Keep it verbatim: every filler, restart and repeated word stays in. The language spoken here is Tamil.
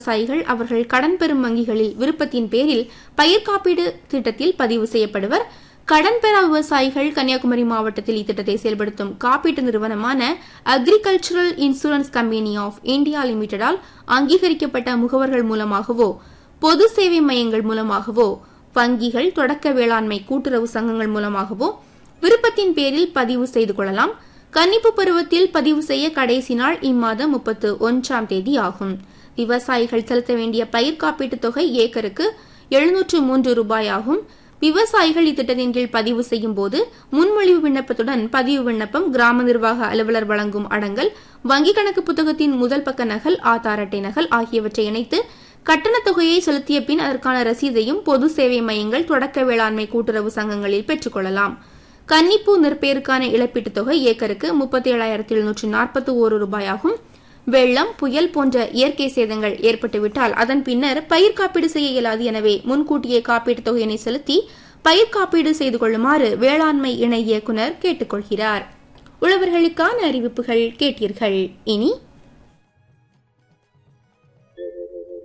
விவசாயிகள் அவர்கள் கடன் பெறும் வங்கிகளில் விருப்பத்தின் பேரில் பயிர் காப்பீடு திட்டத்தில் பதிவு செய்யப்படுவர். கடன் பெறா விவசாயிகள் கன்னியாகுமரி மாவட்டத்தில் இத்திட்டத்தை செயல்படுத்தும் காப்பீட்டு நிறுவனமான agricultural insurance company of India லிமிடெடால் அங்கீகரிக்கப்பட்ட முகவர்கள் மூலமாகவோ பொது சேவை மையங்கள் மூலமாகவோ வங்கிகள், தொடக்க வேளாண்மை கூட்டுறவு சங்கங்கள் மூலமாகவோ விருப்பத்தின் பேரில் பதிவு செய்து கொள்ளலாம். கன்னிப்பு பருவத்தில் பதிவு செய்ய கடைசி நாள் இம்மாதம் முப்பத்து ஒன்றாம் தேதி ஆகும். விவசாயிகள் செலுத்த வேண்டிய பயிர் காப்பீட்டுத் தொகை ஏக்கருக்கு எழுநூற்று மூன்று ரூபாய் ஆகும். விவசாயிகள் இத்திட்டத்தின் கீழ் பதிவு செய்யும் போது முன்மொழிவு விண்ணப்பத்துடன் பதிவு விண்ணப்பம், கிராம நிர்வாக அலுவலர் வழங்கும் அடங்கல், வங்கிக் கணக்கு புத்தகத்தின் முதல் பக்க நகல், ஆதார் அட்டை நகல் ஆகியவற்றை இணைத்து கட்டணத் தொகையை செலுத்திய பின் அதற்கான ரசீதையும் பொது சேவை மையங்கள், தொடக்க வேளாண்மை கூட்டுறவு சங்கங்களில் பெற்றுக் கொள்ளலாம். கன்னிப்பூ நெற்பயிற்கான இழப்பீட்டுத் தொகை ஏக்கருக்கு முப்பத்தி ஏழாயிரத்தி எழுநூற்று நாற்பத்தி ஒரு ரூபாய் ஆகும். வெள்ளம், புயல் போன்ற இயற்கை சேதங்கள் ஏற்பட்டுவிட்டால் அதன் பின்னர் பயிர் காப்பீடு செய்ய இயலாது. எனவே முன்கூட்டியே காப்பீட்டுத் தொகையினை செலுத்தி பயிர் காப்பீடு செய்து கொள்ளுமாறு வேளாண்மை இணை இயக்குநர் கேட்டுக் கொள்கிறார். உழவர்களுக்கான அறிவிப்புகள் கேட்டீர்கள். இனி